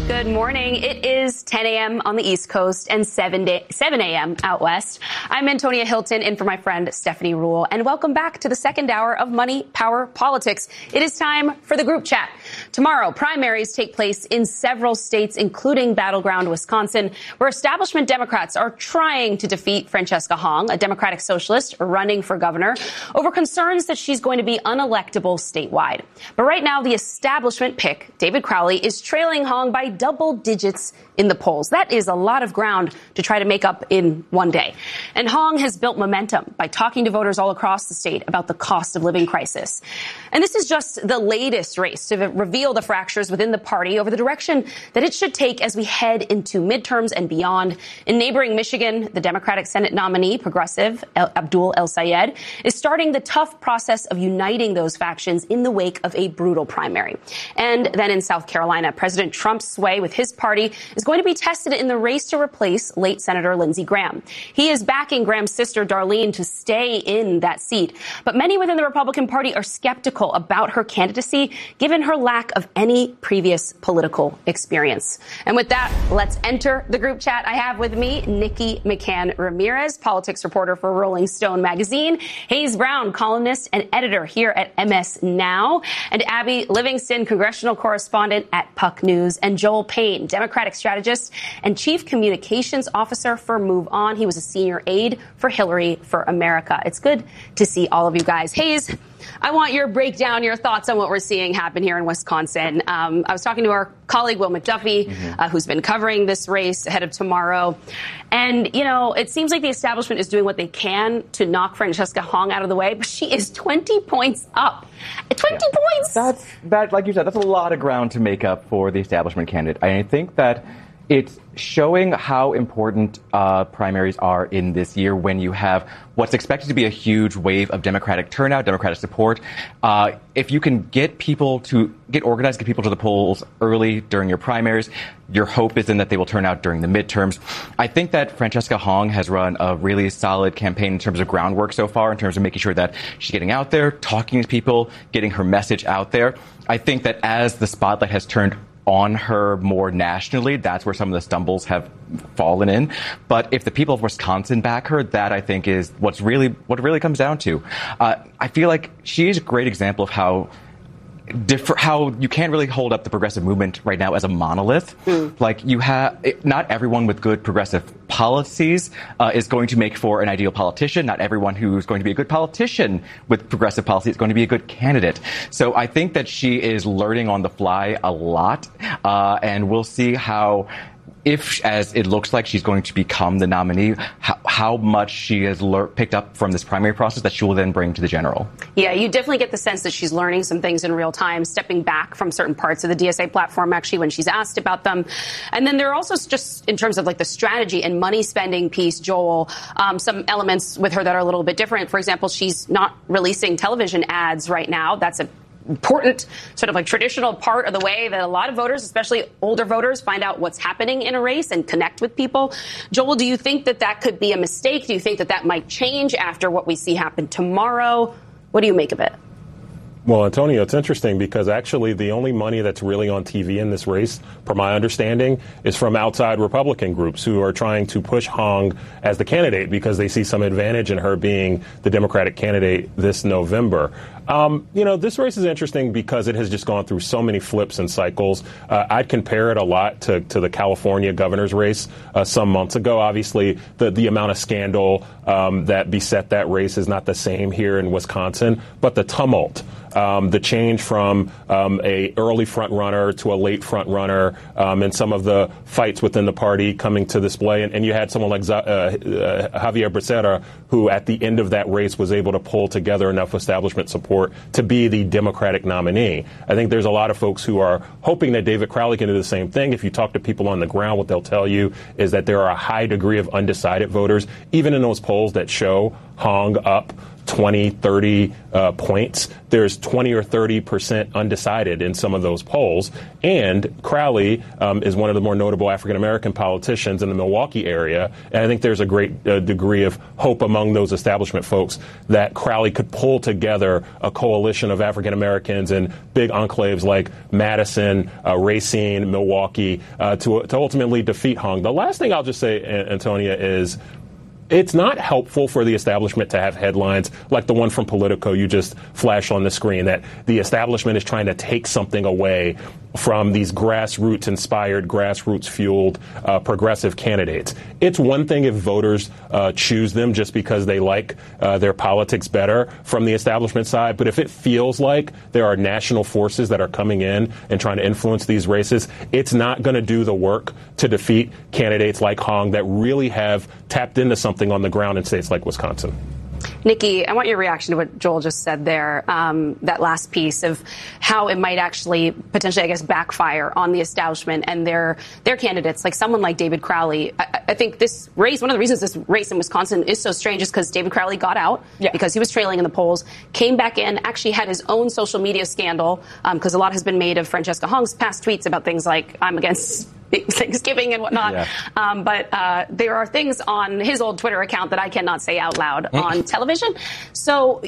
Good morning. It is 10 a.m. on the East Coast and 7 a.m. out west. I'm Antonia Hilton, in for my friend Stephanie Ruhle, and welcome back to the second hour of Money, Power, Politics. It is time for the group chat. Tomorrow, primaries take place in several states, including battleground Wisconsin, where establishment Democrats are trying to defeat Francesca Hong, a Democratic socialist running for governor, over concerns that she's going to be unelectable statewide. But right now, the establishment pick, David Crowley, is trailing Hong by double digits in the polls. That is a lot of ground to try to make up in one day. And Hong has built momentum by talking to voters all across the state about the cost of living crisis. And this is just the latest race to reveal the fractures within the party over the direction that it should take as we head into midterms and beyond. In neighboring Michigan, the Democratic Senate nominee, progressive Abdul El-Sayed, is starting the tough process of uniting those factions in the wake of a brutal primary. And then in South Carolina, President Trump's sway with his party is going to be tested in the race to replace late Senator Lindsey Graham. He is backing Graham's sister, Darlene, to stay in that seat. But many within the Republican Party are skeptical about her candidacy, given her lack of any previous political experience. And with that, let's enter the group chat. I have with me Nikki McCann Ramirez, politics reporter for Rolling Stone magazine, Hayes Brown, columnist and editor here at MS Now, and Abby Livingston, congressional correspondent at Puck News, and Joel Payne, Democratic strategist and chief communications officer for Move On. He was a senior aide for Hillary for America. It's good to see all of you guys. Hayes, I want your breakdown, your thoughts on what we're seeing happen here in Wisconsin. I was talking to our colleague, Will McDuffie, who's been covering this race ahead of tomorrow. And, you know, it seems like the establishment is doing what they can to knock Francesca Hong out of the way, but she is 20 points up. 20 points! That, like you said, that's a lot of ground to make up for the establishment candidate. I think that it's showing how important primaries are in this year when you have what's expected to be a huge wave of Democratic turnout, Democratic support. If you can get people to get organized, get people to the polls early during your primaries, your hope is then that they will turn out during the midterms. I think that Francesca Hong has run a really solid campaign in terms of groundwork so far, in terms of making sure that she's getting out there, talking to people, getting her message out there. I think that as the spotlight has turned on her more nationally, that's where some of the stumbles have fallen in. But if the people of Wisconsin back her, that I think is what it really comes down to. I feel like she is a great example of how you can't really hold up the progressive movement right now as a monolith. Like not everyone with good progressive policies is going to make for an ideal politician. Not everyone who's going to be a good politician with progressive policy is going to be a good candidate. So I think that she is learning on the fly a lot, and we'll see how, if, as it looks like she's going to become the nominee, how much she has picked up from this primary process that she will then bring to the general. Yeah, you definitely get the sense that she's learning some things in real time, stepping back from certain parts of the DSA platform, actually, when she's asked about them. And then there are also, just in terms of like the strategy and money spending piece, Joel, some elements with her that are a little bit different. For example, she's not releasing television ads right now. That's an important sort of like traditional part of the way that a lot of voters, especially older voters, find out what's happening in a race and connect with people. Joel, do you think that that could be a mistake? Do you think that that might change after what we see happen tomorrow? What do you make of it? Well, Antonio, it's interesting because actually the only money that's really on TV in this race, from my understanding, is from outside Republican groups who are trying to push Hong as the candidate because they see some advantage in her being the Democratic candidate this November. This race is interesting because it has just gone through so many flips and cycles. I'd compare it a lot to the California governor's race some months ago. Obviously, the amount of scandal that beset that race is not the same here in Wisconsin, but the tumult, the change from a early front runner to a late front runner, and some of the fights within the party coming to display. And you had someone like Javier Becerra, who at the end of that race was able to pull together enough establishment support to be the Democratic nominee. I think there's a lot of folks who are hoping that David Crowley can do the same thing. If you talk to people on the ground, what they'll tell you is that there are a high degree of undecided voters, even in those polls that show Hong up 20, 30 points. There's 20 or 30% undecided in some of those polls. And Crowley is one of the more notable African-American politicians in the Milwaukee area. And I think there's a great degree of hope among those establishment folks that Crowley could pull together a coalition of African-Americans in big enclaves like Madison, Racine, Milwaukee, to ultimately defeat Hong. The last thing I'll just say, Antonia, is it's not helpful for the establishment to have headlines like the one from Politico you just flashed on the screen, that the establishment is trying to take something away from these grassroots-inspired, grassroots-fueled progressive candidates. It's one thing if voters choose them just because they like their politics better from the establishment side, but if it feels like there are national forces that are coming in and trying to influence these races, it's not going to do the work to defeat candidates like Hong that really have tapped into something on the ground in states like Wisconsin. Nikki, I want your reaction to what Joel just said there, that last piece of how it might actually potentially, I guess, backfire on the establishment and their candidates, like someone like David Crowley. I think this race, one of the reasons this race in Wisconsin is so strange is because David Crowley got out because he was trailing in the polls, came back in, actually had his own social media scandal, because a lot has been made of Francesca Hong's past tweets about things like, I'm against Thanksgiving and whatnot. Yeah. But there are things on his old Twitter account that I cannot say out loud on television. So,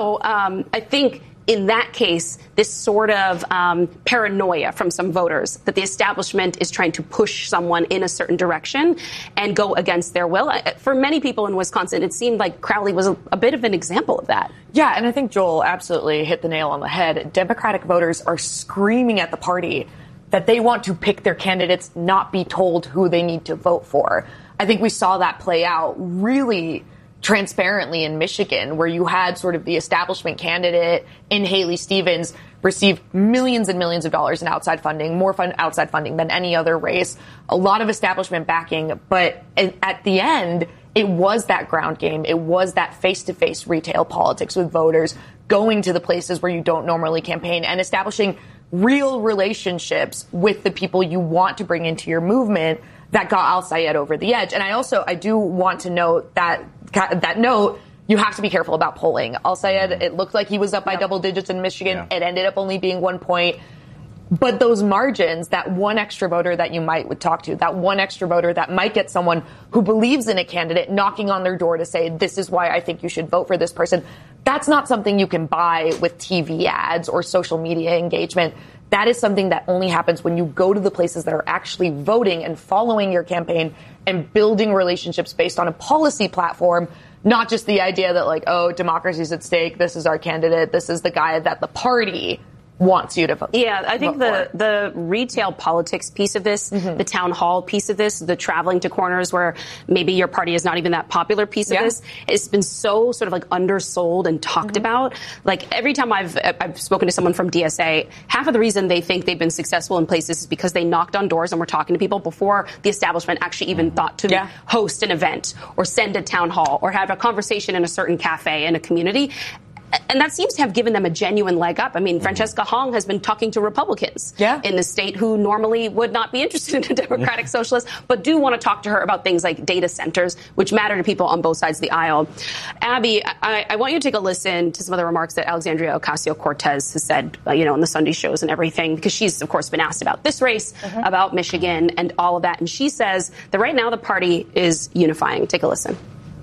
I think in that case, this sort of paranoia from some voters that the establishment is trying to push someone in a certain direction and go against their will. For many people in Wisconsin, it seemed like Crowley was a bit of an example of that. Yeah, and I think Joel absolutely hit the nail on the head. Democratic voters are screaming at the party that they want to pick their candidates, not be told who they need to vote for. I think we saw that play out really transparently in Michigan, where you had sort of the establishment candidate in Haley Stevens receive millions and millions of dollars in outside funding, more outside funding than any other race, a lot of establishment backing. But at the end, it was that ground game. It was that face-to-face retail politics with voters, going to the places where you don't normally campaign and establishing real relationships with the people you want to bring into your movement that got Al-Sayed over the edge. And I do want to note that you have to be careful about polling. Al-Sayed, it looked like he was up by double digits in Michigan. Yeah. It ended up only being 1 point. But those margins, that one extra voter that you would talk to, that one extra voter that might get someone who believes in a candidate knocking on their door to say, this is why I think you should vote for this person, that's not something you can buy with TV ads or social media engagement. That is something that only happens when you go to the places that are actually voting and following your campaign and building relationships based on a policy platform, not just the idea that, like, oh, democracy's at stake, this is our candidate, this is the guy that the party wants you to vote. Yeah, I think the retail politics piece of this, the town hall piece of this, the traveling to corners where maybe your party is not even that popular piece of this, it's been so sort of like undersold and talked about. Like every time I've spoken to someone from DSA, half of the reason they think they've been successful in places is because they knocked on doors and were talking to people before the establishment actually even thought to host an event or send a town hall or have a conversation in a certain cafe in a community. And that seems to have given them a genuine leg up. I mean, Francesca Hong has been talking to Republicans in the state who normally would not be interested in a Democratic socialist, but do want to talk to her about things like data centers, which matter to people on both sides of the aisle. Abby, I want you to take a listen to some of the remarks that Alexandria Ocasio-Cortez has said, in the Sunday shows and everything, because she's, of course, been asked about this race, about Michigan and all of that. And she says that right now the party is unifying. Take a listen.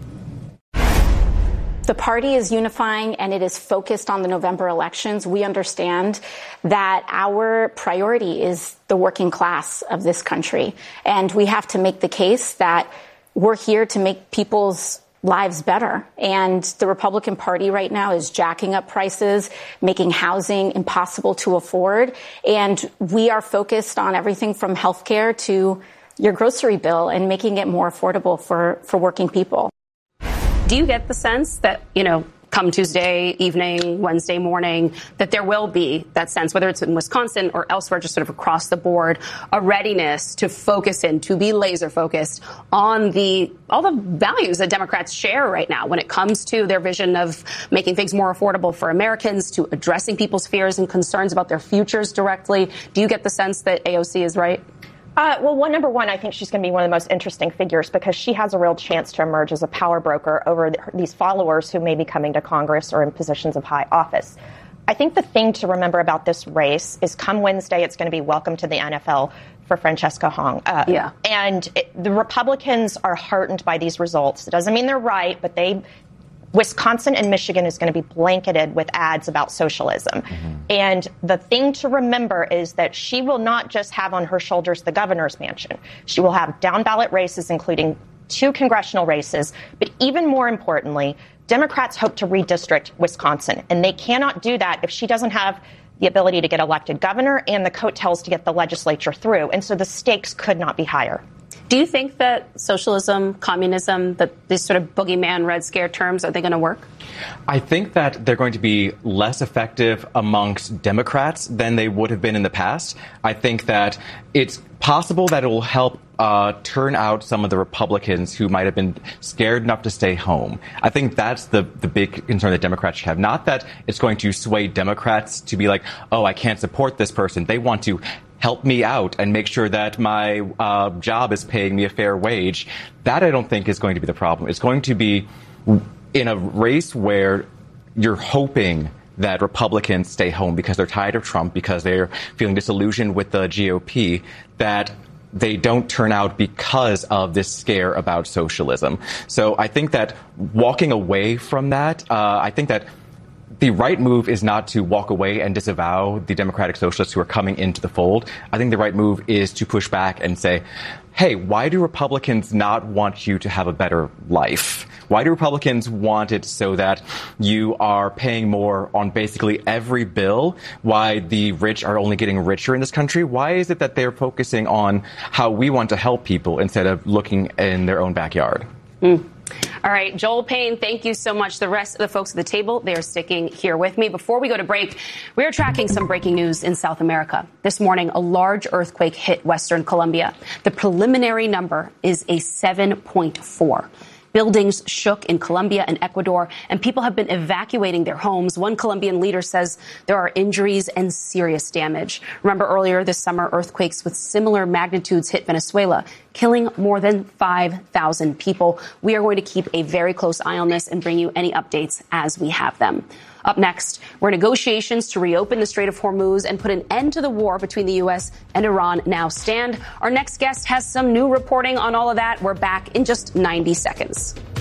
The party is unifying and it is focused on the November elections. We understand that our priority is the working class of this country. And we have to make the case that we're here to make people's lives better. And the Republican Party right now is jacking up prices, making housing impossible to afford. And we are focused on everything from health care to your grocery bill and making it more affordable for working people. Do you get the sense that, come Tuesday evening, Wednesday morning, that there will be that sense, whether it's in Wisconsin or elsewhere, just sort of across the board, a readiness to focus in, to be laser focused on all the values that Democrats share right now when it comes to their vision of making things more affordable for Americans, to addressing people's fears and concerns about their futures directly? Do you get the sense that AOC is right? Well, number one, I think she's going to be one of the most interesting figures because she has a real chance to emerge as a power broker over these followers who may be coming to Congress or in positions of high office. I think the thing to remember about this race is come Wednesday, it's going to be welcome to the NFL for Francesca Hong. And the Republicans are heartened by these results. It doesn't mean they're right, but Wisconsin and Michigan is going to be blanketed with ads about socialism. Mm-hmm. And the thing to remember is that she will not just have on her shoulders the governor's mansion. She will have down ballot races, including 2 congressional races. But even more importantly, Democrats hope to redistrict Wisconsin. And they cannot do that if she doesn't have the ability to get elected governor and the coattails to get the legislature through. And so the stakes could not be higher. Do you think that socialism, communism, that these sort of boogeyman Red Scare terms, are they going to work? I think that they're going to be less effective amongst Democrats than they would have been in the past. I think that it's possible that it will help turn out some of the Republicans who might have been scared enough to stay home. I think that's the big concern that Democrats should have. Not that it's going to sway Democrats to be like, oh, I can't support this person. They want to help me out and make sure that my job is paying me a fair wage. That I don't think is going to be the problem. It's going to be in a race where you're hoping that Republicans stay home because they're tired of Trump, because they're feeling disillusioned with the GOP, that they don't turn out because of this scare about socialism. So I think that walking away from that, I think that the right move is not to walk away and disavow the Democratic Socialists who are coming into the fold. I think the right move is to push back and say, hey, why do Republicans not want you to have a better life? Why do Republicans want it so that you are paying more on basically every bill? Why the rich are only getting richer in this country? Why is it that they're focusing on how we want to help people instead of looking in their own backyard? All right, Joel Payne, thank you so much. The rest of the folks at the table, they are sticking here with me. Before we go to break, we are tracking some breaking news in South America. This morning, a large earthquake hit Western Colombia. The preliminary number is a 7.4. Buildings shook in Colombia and Ecuador, and people have been evacuating their homes. One Colombian leader says there are injuries and serious damage. Remember earlier this summer, earthquakes with similar magnitudes hit Venezuela, killing more than 5,000 people. We are going to keep a very close eye on this and bring you any updates as we have them. Up next, where negotiations to reopen the Strait of Hormuz and put an end to the war between the U.S. and Iran now stand. Our next guest has some new reporting on all of that. We're back in just 90 seconds.